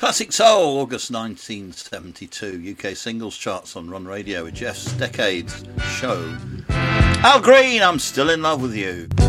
Classic Soul, August 1972, UK singles charts on Run Radio with Jeff's Decades show. Al Green, I'm Still in Love with You.